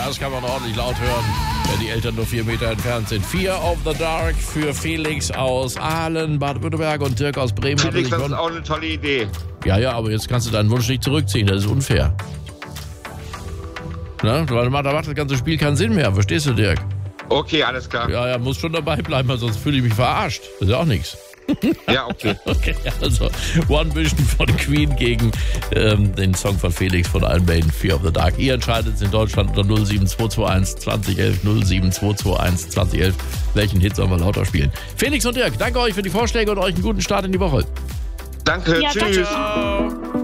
Das kann man ordentlich laut hören, wenn die Eltern nur 4 Meter entfernt sind. Fear of the Dark für Felix aus Aalen, Baden-Württemberg und Dirk aus Bremen. Felix, das ist auch eine tolle Idee. Ja, aber jetzt kannst du deinen Wunsch nicht zurückziehen, das ist unfair. Ne? Da macht das ganze Spiel keinen Sinn mehr, verstehst du, Dirk? Okay, alles klar. Ja, muss schon dabei bleiben, sonst fühle ich mich verarscht. Das ist ja auch nichts. Ja, okay. Okay, also One Vision von Queen gegen den Song von Felix von Iron Maiden, Fear of the Dark. Ihr entscheidet in Deutschland unter 07221 2011 07221 2011. Welchen Hit sollen wir lauter spielen? Felix und Dirk, danke euch für die Vorschläge und euch einen guten Start in die Woche. Danke, Ja, tschüss. danke.